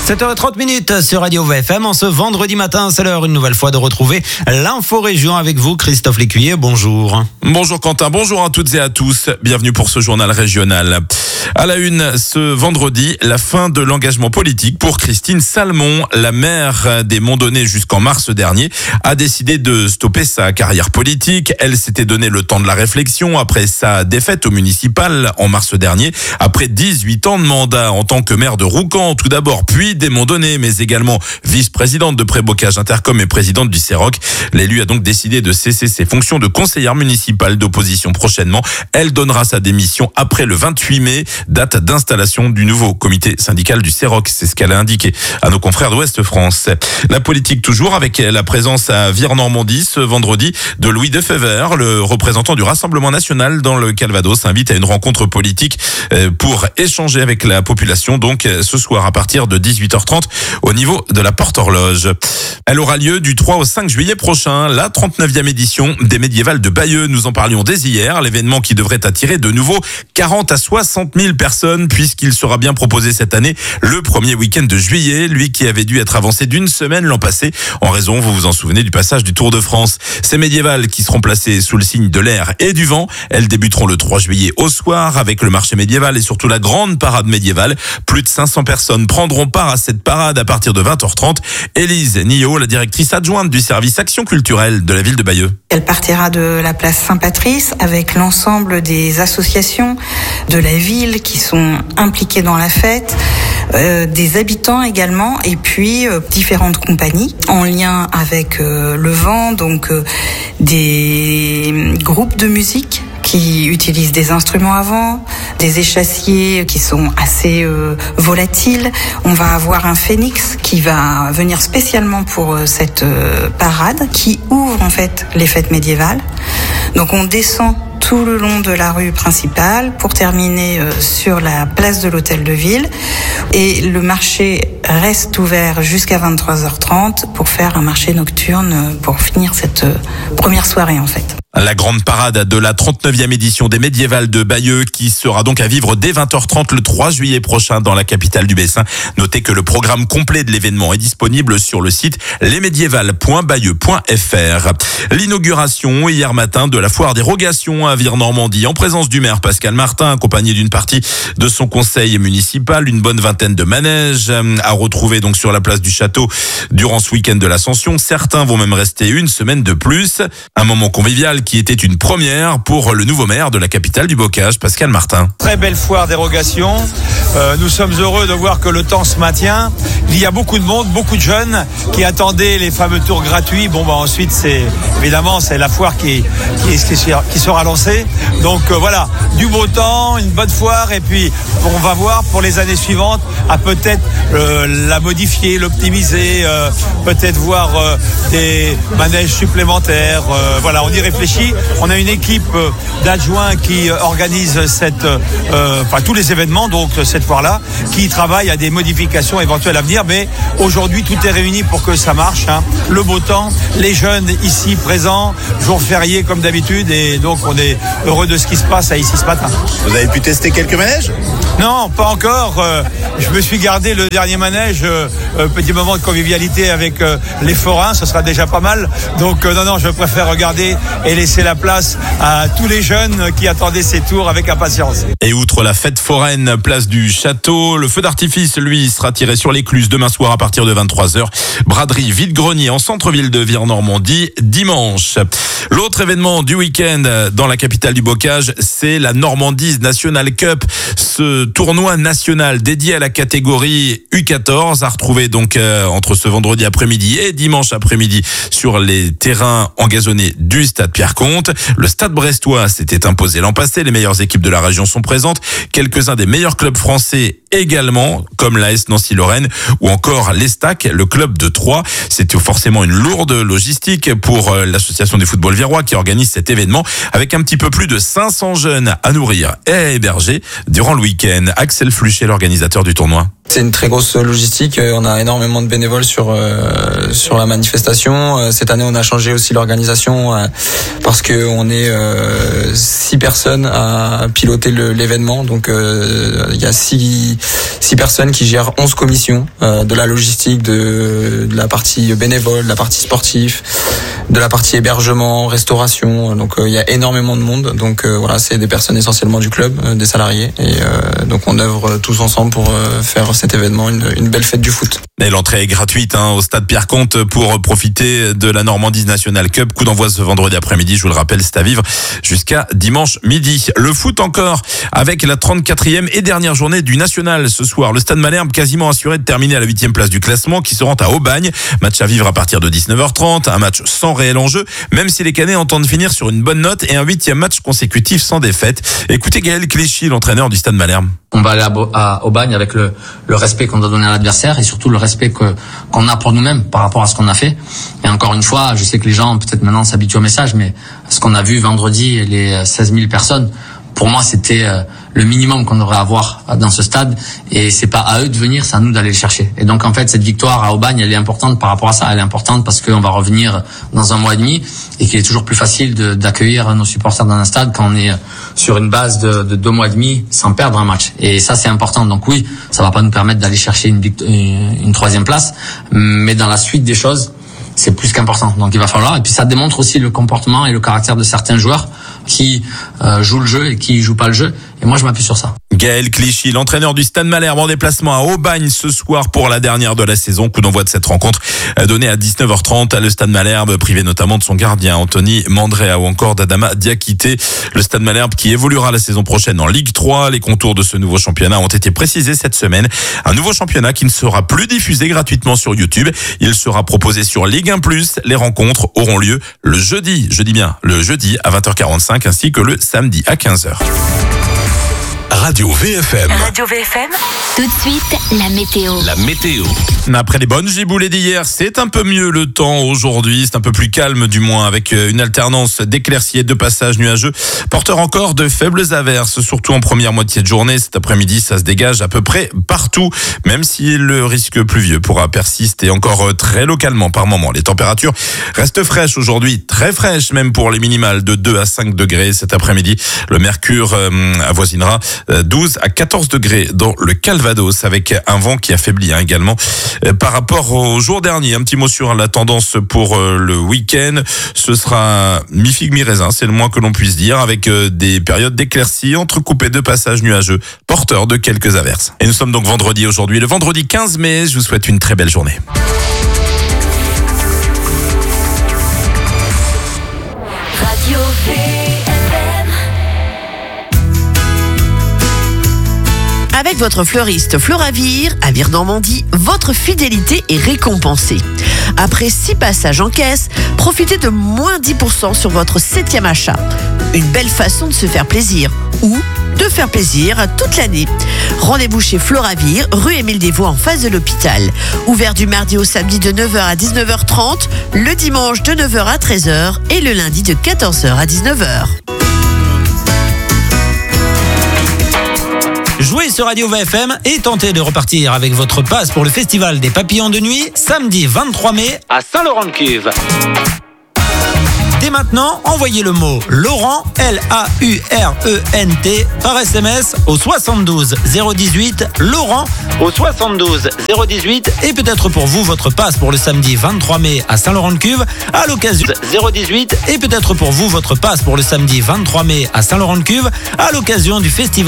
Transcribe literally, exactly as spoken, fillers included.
sept heures trente sur Radio V F M. En ce vendredi matin, c'est l'heure une nouvelle fois de retrouver l'info région avec vous, Christophe Lécuyer. Bonjour. Bonjour Quentin, bonjour à toutes et à tous. Bienvenue pour ce journal régional. À la une, ce vendredi, la fin de l'engagement politique pour Christine Salmon. La maire des Monts-Donnais jusqu'en mars dernier a décidé de stopper sa carrière politique. Elle s'était donné le temps de la réflexion après sa défaite au municipal en mars dernier. Après dix-huit ans de mandat en tant que maire de Roucan, tout d'abord, puis des Monts-Donnais, mais également vice-présidente de Prébocage Intercom et présidente du CEROC. L'élu a donc décidé de cesser ses fonctions de conseillère municipale d'opposition prochainement. Elle donnera sa démission après le vingt-huit mai, date d'installation du nouveau comité syndical du CEROC. C'est ce qu'elle a indiqué à nos confrères d'Ouest France. La politique toujours avec la présence à Vire-Normandie ce vendredi de Louis Defebvre, le représentant du Rassemblement national dans le Calvados, invite à une rencontre politique pour échanger avec la population. Donc ce soir à partir de dix-huit heures trente au niveau de la Porte Horloge. Elle aura lieu du trois au cinq juillet prochain, la trente-neuvième édition des Médiévales de Bayeux. Nous en parlions dès hier, l'événement qui devrait attirer de nouveau quarante à soixante mille personnes puisqu'il sera bien proposé cette année le premier week-end de juillet, lui qui avait dû être avancé d'une semaine l'an passé en raison, vous vous en souvenez, du passage du Tour de France. Ces médiévales qui seront placées sous le signe de l'air et du vent, elles débuteront le trois juillet au soir avec le marché médiéval et surtout la grande parade médiévale. Plus de cinq cents personnes prendront part à cette parade à partir de vingt heures trente. Élise Nillot, la directrice adjointe du service action culturelle de la ville de Bayeux. Elle partira de la place Saint-Patrice avec l'ensemble des associations de la ville qui sont impliquées dans la fête, euh, des habitants également, et puis euh, différentes compagnies en lien avec euh, le vent, donc euh, des groupes de musique qui utilisent des instruments à vent, des échassiers qui sont assez euh, volatiles. On va avoir un phénix qui va venir spécialement pour euh, cette euh, parade qui ouvre en fait les fêtes médiévales. Donc on descend tout le long de la rue principale pour terminer euh, sur la place de l'Hôtel de Ville. Et le marché reste ouvert jusqu'à vingt-trois heures trente pour faire un marché nocturne pour finir cette euh, première soirée en fait. La grande parade de la trente-neuvième édition des Médiévales de Bayeux qui sera donc à vivre dès vingt heures trente le trois juillet prochain dans la capitale du Bessin. Notez que le programme complet de l'événement est disponible sur le site lesmédiévales point bayeux point f r. L'inauguration hier matin de la foire d'érogation à Vire-Normandie en présence du maire Pascal Martin accompagné d'une partie de son conseil municipal, une bonne vingtaine de manèges à retrouver donc sur la place du château durant ce week-end de l'Ascension. Certains vont même rester une semaine de plus. Un moment convivial qui était une première pour le nouveau maire de la capitale du bocage, Pascal Martin. Très belle foire d'érogation. Euh, nous sommes heureux de voir que le temps se maintient. Il y a beaucoup de monde, beaucoup de jeunes qui attendaient les fameux tours gratuits. Bon, bah ensuite, c'est évidemment c'est la foire qui qui, qui, qui sera lancée. Donc euh, voilà, du beau temps, une bonne foire, et puis on va voir pour les années suivantes à peut-être euh, la modifier, l'optimiser, euh, peut-être voir euh, des manèges supplémentaires. Euh, voilà, on y réfléchit. On a une équipe d'adjoints qui organise cette, euh, enfin tous les événements, donc cette foire-là, qui travaille à des modifications éventuelles à venir. Mais aujourd'hui, tout est réuni pour que ça marche. Hein. Le beau temps, les jeunes ici présents, jour férié comme d'habitude, et donc on est heureux de ce qui se passe ici ce matin. Vous avez pu tester quelques manèges ? Non, pas encore. Euh, je me suis gardé le dernier manège, euh, euh, petit moment de convivialité avec euh, les forains, ce sera déjà pas mal. Donc euh, non, non, je préfère regarder et laisser la place à tous les jeunes qui attendaient ces tours avec impatience. Et outre la fête foraine, place du château, le feu d'artifice, lui, sera tiré sur l'écluse demain soir à partir de vingt-trois heures. Braderie vide-grenier en centre-ville de Vire-Normandie dimanche. L'autre événement du week-end dans la capitale du bocage, c'est la Normandie National Cup. Ce tournoi national dédié à la catégorie U quatorze a retrouvé donc euh, entre ce vendredi après-midi et dimanche après-midi sur les terrains engazonnés du stade Pierre-Comte. Le stade brestois s'était imposé l'an passé. Les meilleures équipes de la région sont présentes. Quelques-uns des meilleurs clubs français également, comme l'A S Nancy-Lorraine ou encore l'Estac, le club de Troyes. C'était forcément une lourde logistique pour l'association du football virois qui organise cet événement avec un petit peu plus de cinq cents jeunes à nourrir et à héberger durant le week-end. Axel Fluchet, l'organisateur du tournoi. C'est une très grosse logistique. On a énormément de bénévoles sur euh, sur la manifestation. Cette année, on a changé aussi l'organisation euh, parce que on est euh, six personnes à piloter le, l'événement. Donc, euh, il y a six six personnes qui gèrent onze commissions euh, de la logistique, de, de la partie bénévole, de la partie sportive, de la partie hébergement, restauration. Donc, euh, il y a énormément de monde. Donc, euh, voilà, c'est des personnes essentiellement du club, euh, des salariés. Et euh, donc, on œuvre tous ensemble pour euh, faire cet événement une, une belle fête du foot. Et l'entrée est gratuite hein, au stade Pierre-Comte pour profiter de la Normandie National Cup. Coup d'envoi ce vendredi après-midi, je vous le rappelle, c'est à vivre jusqu'à dimanche midi. Le foot encore avec la trente-quatrième et dernière journée du National ce soir. Le stade Malherbe quasiment assuré de terminer à la huitième place du classement qui se rend à Aubagne. Match à vivre à partir de dix-neuf heures trente, un match sans réel enjeu, même si les Canets entendent finir sur une bonne note et un huitième match consécutif sans défaite. Écoutez Gaël Clichy, l'entraîneur du stade Malherbe. On va aller à, à Aubagne avec le, le respect qu'on doit donner à l'adversaire et surtout le respect que, qu'on a pour nous-mêmes par rapport à ce qu'on a fait. Et encore une fois, je sais que les gens peut-être maintenant s'habituent au message, mais ce qu'on a vu vendredi, les seize mille personnes, pour moi, c'était euh, le minimum qu'on devrait avoir dans ce stade. Et c'est pas à eux de venir, c'est à nous d'aller le chercher. Et donc, en fait, cette victoire à Aubagne, elle est importante par rapport à ça. Elle est importante parce qu'on va revenir dans un mois et demi et qu'il est toujours plus facile de, d'accueillir nos supporters dans un stade quand on est sur une base de, de deux mois et demi sans perdre un match. Et ça, c'est important. Donc oui, ça va pas nous permettre d'aller chercher une, victoire, une troisième place, mais dans la suite des choses, c'est plus qu'important. Donc il va falloir. Et puis ça démontre aussi le comportement et le caractère de certains joueurs qui euh, jouent le jeu et qui jouent pas le jeu. Et moi, je m'appuie sur ça. Gaël Clichy, l'entraîneur du Stade Malherbe en déplacement à Aubagne ce soir pour la dernière de la saison. Coup d'envoi de cette rencontre donnée à dix-neuf heures trente à le Stade Malherbe, privé notamment de son gardien Anthony Mandrea ou encore d'Adama Diakité. Le Stade Malherbe qui évoluera la saison prochaine en Ligue trois. Les contours de ce nouveau championnat ont été précisés cette semaine. Un nouveau championnat qui ne sera plus diffusé gratuitement sur YouTube. Il sera proposé sur Ligue un plus. Les rencontres auront lieu le jeudi, je dis bien le jeudi à vingt heures quarante-cinq ainsi que le samedi à quinze heures. Radio V F M. Radio V F M. Tout de suite, la météo. La météo. Après les bonnes giboulées d'hier, c'est un peu mieux le temps aujourd'hui. C'est un peu plus calme du moins avec une alternance d'éclaircies et de passages nuageux. Porteur encore de faibles averses, surtout en première moitié de journée. Cet après-midi, ça se dégage à peu près partout, même si le risque pluvieux pourra persister encore très localement par moment. Les températures restent fraîches aujourd'hui, très fraîches même pour les minimales de deux à cinq degrés cet après-midi. Le mercure euh, avoisinera douze à quatorze degrés dans le Calvados avec un vent qui affaiblit hein, également par rapport au jour dernier. Un petit mot sur la tendance pour le week-end. Ce sera mi-figue, mi-raisin, c'est le moins que l'on puisse dire, avec des périodes d'éclaircies entrecoupées de passages nuageux porteurs de quelques averses. Et nous sommes donc vendredi aujourd'hui, le vendredi quinze mai. Je vous souhaite une très belle journée. Radio V F M. Avec votre fleuriste Floravir, à Vire-Normandie, votre fidélité est récompensée. Après six passages en caisse, profitez de moins dix pour cent sur votre septième achat. Une belle façon de se faire plaisir ou de faire plaisir toute l'année. Rendez-vous chez Floravir, rue Émile Desvaux en face de l'hôpital. Ouvert du mardi au samedi de neuf heures à dix-neuf heures trente, le dimanche de neuf heures à treize heures et le lundi de quatorze heures à dix-neuf heures. Jouez sur Radio V F M et tentez de repartir avec votre passe pour le Festival des Papillons de Nuit, samedi vingt-trois mai à Saint-Laurent-de-Cuve. Dès maintenant, envoyez le mot Laurent, L A U R E N T, par S M S au soixante-douze zéro dix-huit, Laurent au soixante-douze zéro dix-huit, et peut-être pour vous votre passe pour le samedi vingt-trois mai à Saint-Laurent-de-Cuve à l'occasion zéro dix-huit, et peut-être pour vous votre passe pour le samedi vingt-trois mai à Saint-Laurent-de-Cuve à l'occasion du Festival